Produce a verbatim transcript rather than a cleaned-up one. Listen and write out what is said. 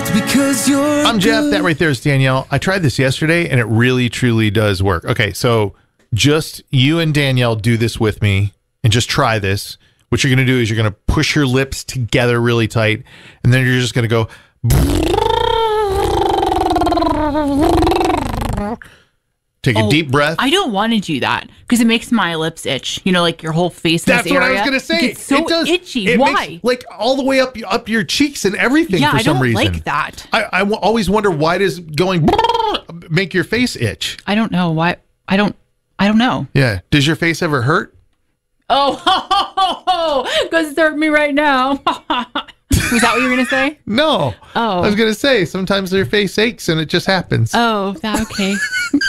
It's because you're I'm Jeff. good. That right there is Danielle. I tried this yesterday, and it really, truly does work. Okay, so just you and Danielle do this with me, and just try this. What you're going to do is you're going to push your lips together really tight, and then you're just going to go... Take a Oh, deep breath. I don't want to do that because it makes my lips itch. You know, like your whole face in That's this what area. I was going to say. It's so it does, itchy. it Why? Makes, like all the way up up your cheeks and everything yeah, for I some don't reason. like that. I, I w- always wonder, why does going make your face itch? I don't know why. I don't. I don't know. Yeah. Does your face ever hurt? Oh, because it's hurting me right now. Was that what you were gonna say? No. Oh. I was going to say, sometimes your face aches and it just happens. Oh, that okay.